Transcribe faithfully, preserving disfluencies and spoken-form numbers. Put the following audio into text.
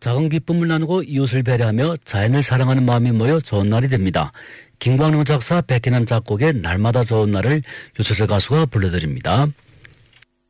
작은 기쁨을 나누고 이웃을 배려하며 자연을 사랑하는 마음이 모여 좋은 날이 됩니다. 김광룡 작사, 백희남 작곡의 날마다 좋은 날을 유철수 가수가 불러드립니다.